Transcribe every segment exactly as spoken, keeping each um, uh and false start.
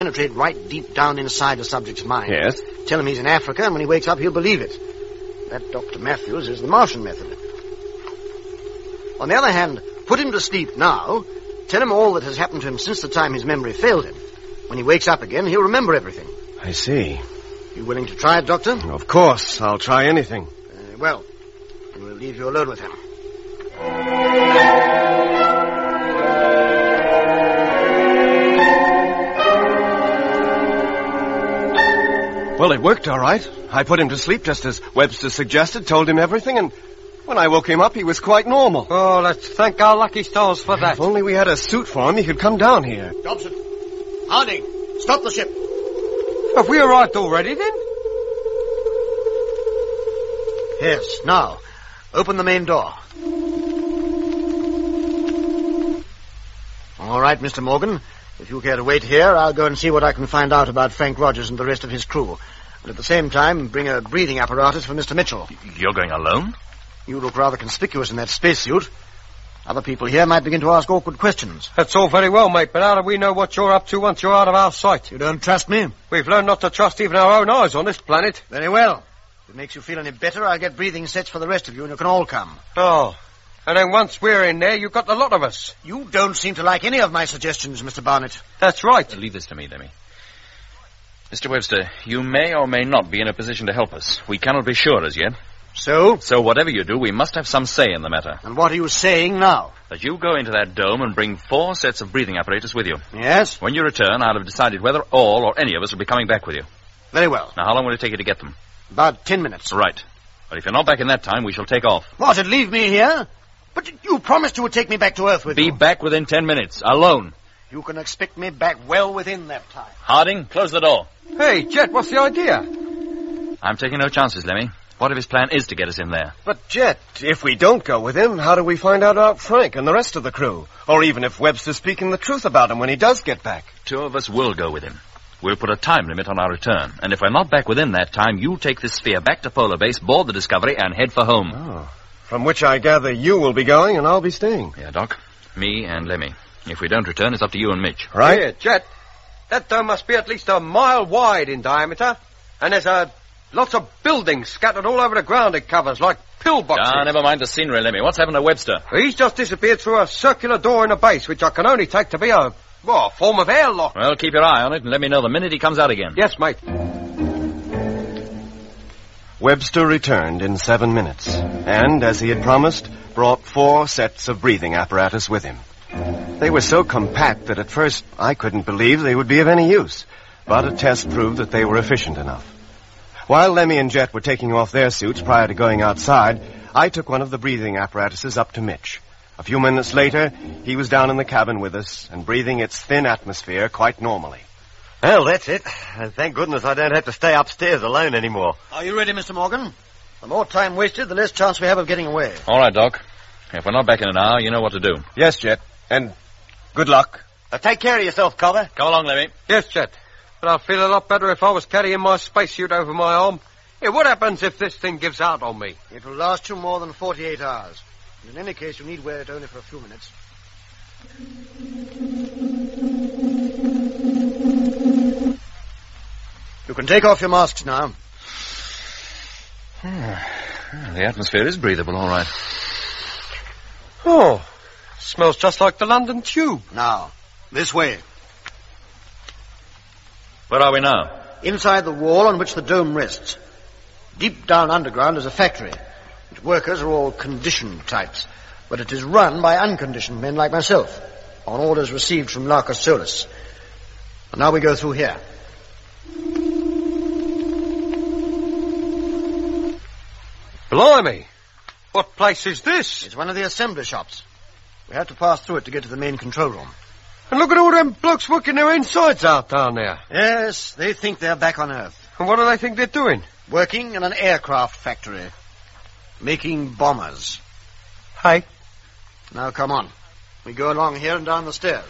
penetrate right deep down inside the subject's mind. Yes? Tell him he's in Africa, and when he wakes up, he'll believe it. That Doctor Matthews is the Martian method. On the other hand, put him to sleep now. Tell him all that has happened to him since the time his memory failed him. When he wakes up again, he'll remember everything. I see. You willing to try it, Doctor? Of course. I'll try anything. Uh, well, then we'll leave you alone with him. Well, it worked all right. I put him to sleep just as Webster suggested, told him everything, and when I woke him up, he was quite normal. Oh, let's thank our lucky stars for that. If only we had a suit for him, he could come down here. Dobson, Harding, stop the ship. Have we arrived already, then? Yes, now, open the main door. All right, Mister Morgan. If you care to wait here, I'll go and see what I can find out about Frank Rogers and the rest of his crew. But at the same time, bring a breathing apparatus for Mister Mitchell. You're going alone? You look rather conspicuous in that spacesuit. Other people here might begin to ask awkward questions. That's all very well, mate, but how do we know what you're up to once you're out of our sight? You don't trust me? We've learned not to trust even our own eyes on this planet. Very well. If it makes you feel any better, I'll get breathing sets for the rest of you, and you can all come. Oh, and then once we're in there, you've got the lot of us. You don't seem to like any of my suggestions, Mister Barnett. That's right. Leave this to me, Lemmy. Mister Webster, you may or may not be in a position to help us. We cannot be sure as yet. So? So whatever you do, we must have some say in the matter. And what are you saying now? That you go into that dome and bring four sets of breathing apparatus with you. Yes? When you return, I'll have decided whether all or any of us will be coming back with you. Very well. Now, how long will it take you to get them? About ten minutes. Right. But if you're not back in that time, we shall take off. What, and leave me here? But you promised you would take me back to Earth with Be you. Be back within ten minutes, alone. You can expect me back well within that time. Harding, close the door. Hey, Jet, what's the idea? I'm taking no chances, Lemmy. What if his plan is to get us in there? But, Jet, if we don't go with him, how do we find out about Frank and the rest of the crew? Or even if Webster's speaking the truth about him when he does get back? Two of us will go with him. We'll put a time limit on our return. And if we're not back within that time, you take this sphere back to Polar Base, board the Discovery, and head for home. Oh. From which I gather you will be going and I'll be staying. Yeah, Doc. Me and Lemmy. If we don't return, it's up to you and Mitch. Right? Here, Jet. That dome must be at least a mile wide in diameter. And there's a... lots of buildings scattered all over the ground it covers, like pillboxes. Ah, never mind the scenery, Lemmy. What's happened to Webster? He's just disappeared through a circular door in the base, which I can only take to be a, well, a form of airlock. Well, keep your eye on it and let me know the minute he comes out again. Yes, mate. Webster returned in seven minutes, and, as he had promised, brought four sets of breathing apparatus with him. They were so compact that at first I couldn't believe they would be of any use, but a test proved that they were efficient enough. While Lemmy and Jet were taking off their suits prior to going outside, I took one of the breathing apparatuses up to Mitch. A few minutes later, he was down in the cabin with us and breathing its thin atmosphere quite normally. Well, that's it. And thank goodness I don't have to stay upstairs alone anymore. Are you ready, Mister Morgan? The more time wasted, the less chance we have of getting away. All right, Doc. If we're not back in an hour, you know what to do. Yes, Jet. And good luck. Uh, take care of yourself, Cover. Come along, Lemmy. Yes, Jet. But I'd feel a lot better if I was carrying my spacesuit over my arm. Hey, what happens if this thing gives out on me? It will last you more than forty-eight hours. In any case, you need wear it only for a few minutes. You can take off your masks now. The atmosphere is breathable, all right. Oh, smells just like the London Tube. Now, this way. Where are we now? Inside the wall on which the dome rests. Deep down underground is a factory. Its workers are all conditioned types, but it is run by unconditioned men like myself, on orders received from Larcus Solus. And now we go through here. Blimey! What place is this? It's one of the assembly shops. We have to pass through it to get to the main control room. And look at all them blokes working their insides out down there. Yes, they think they're back on Earth. And what do they think they're doing? Working in an aircraft factory. Making bombers. Hey? Now, come on. We go along here and down the stairs.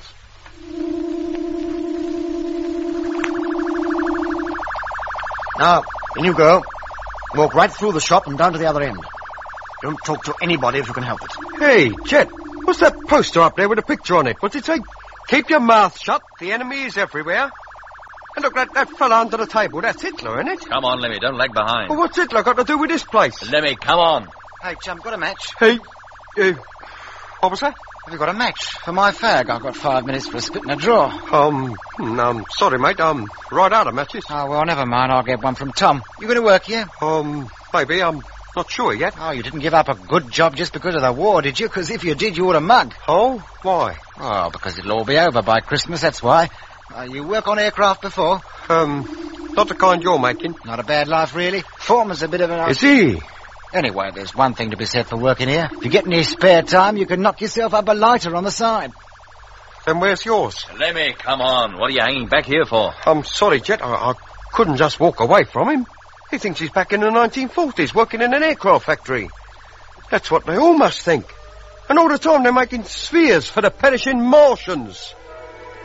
Now, in you go. Walk right through the shop and down to the other end. Don't talk to anybody if you can help it. Hey, Jet, what's that poster up there with a picture on it? What's it say? Keep your mouth shut. The enemy is everywhere. And look, that, that fella under the table, that's Hitler, isn't it? Come on, Lemmy, don't lag behind. Well, what's Hitler got to do with this place? Lemmy, come on. Hey, chum, got a match? Hey, uh, what was that? Have you got a match for my fag? I've got five minutes for a spit and a draw. Um, hmm, um, sorry, mate, I'm right out of matches. Oh, well, never mind. I'll get one from Tom. You going to work here? Um, maybe, I'm not sure yet. Oh, you didn't give up a good job just because of the war, did you? Because if you did, you would have mug. Oh, why? Oh, because it'll all be over by Christmas, that's why. Uh, you work on aircraft before? Um, not the kind you're making. Not a bad life, really. Foreman's a bit of an... Is he? Anyway, there's one thing to be said for working here. If you get any spare time, you can knock yourself up a lighter on the side. Then where's yours? Lemmy, come on. What are you hanging back here for? I'm sorry, Jet. I, I couldn't just walk away from him. He thinks he's back in the nineteen forties, working in an aircraft factory. That's what they all must think. And all the time they're making spheres for the perishing Martians.